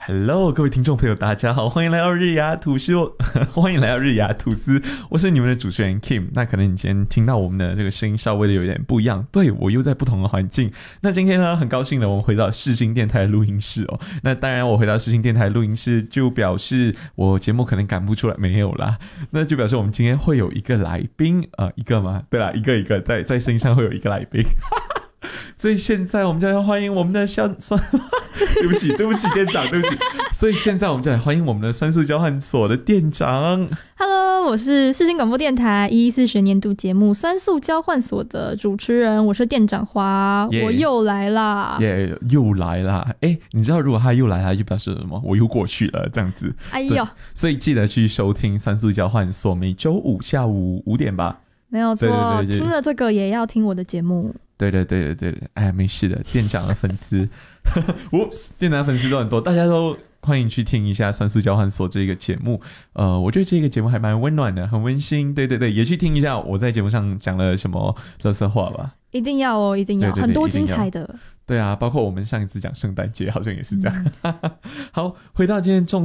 Hello，各位听众朋友，大家好，欢迎来到日牙吐司，欢迎来到日牙吐司，我是你们的主持人 Kim。那可能你今天听到我们的这个声音稍微的有点不一样，对，我又在不同的环境。那今天呢，很高兴的我们回到世新电台的录音室哦。那当然，我回到世新电台录音室，就表示我节目可能赶不出来，没有啦。那就表示我们今天会有一个来宾，一个吗？对啦，一个在声音上会有一个来宾。所以现在我们就来欢迎我们的对不起店长，对不起。所以现在我们就来欢迎我们的酸素交换所的店长。 Hello， 我是世新广播电台114学年度节目酸素交换所的主持人，我是店长花，我又来啦， 又来啦！你知道如果他又来他就表示什么？我又过去了，这样子。 哎呦， 所以记得去收听酸素交换所，每周五下午5点吧。 没有错，对，听了这个也要听我的节目。 对，哎，没事的，店长的粉丝店长的粉丝都很多，大家都欢迎去听一下酸素交换所这个节目。我觉得这个节目还蛮温暖的，很温馨。对，也去听一下我在节目上讲了什么垃圾话吧。 一定要哦，一定要，很多精彩的。 对啊，包括我们上一次讲圣诞节好像也是这样。好，回到今天重